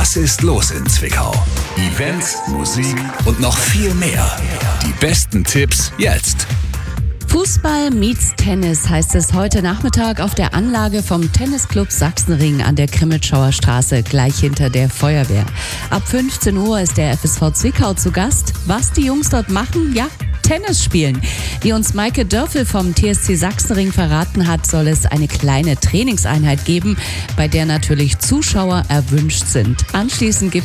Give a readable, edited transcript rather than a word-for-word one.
Was ist los in Zwickau? Events, Musik und noch viel mehr. Die besten Tipps jetzt. Fußball meets Tennis heißt es heute Nachmittag auf der Anlage vom Tennisclub Sachsenring an der Krimmelschauer Straße, gleich hinter der Feuerwehr. Ab 15 Uhr ist der FSV Zwickau zu Gast. Was die Jungs dort machen? Ja, Tennis spielen. Wie uns Maike Dörfel vom TSC Sachsenring verraten hat, soll es eine kleine Trainingseinheit geben, bei der natürlich Zuschauer erwünscht sind. Anschließend gibt